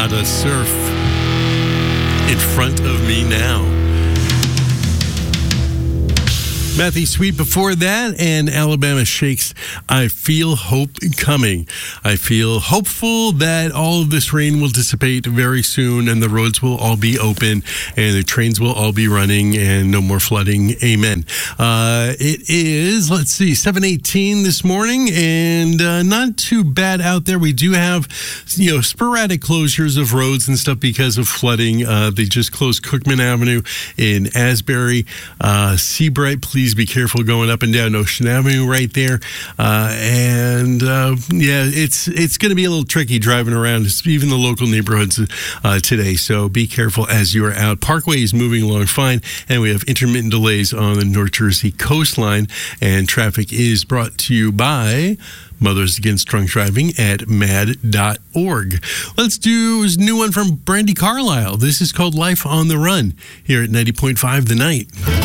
Nada Surf in front of me now. Matthew Sweet before that, and Alabama Shakes, I Feel Hope Coming. I feel hopeful that all of this rain will dissipate very soon and the roads will all be open and the trains will all be running and no more flooding. Amen. It is, 7:18 this morning, and not too bad out there. We do have, sporadic closures of roads and stuff because of flooding. They just closed Cookman Avenue in Asbury. Seabright, please be careful going up and down Ocean Avenue right there. It's going to be a little tricky driving around, even the local neighborhoods today. So be careful as you are out. Parkway is moving along fine, and we have intermittent delays on the North Jersey coastline. And traffic is brought to you by Mothers Against Drunk Driving at mad.org. Let's do a new one from Brandi Carlile. This is called Life on the Run here at 90.5 The Night.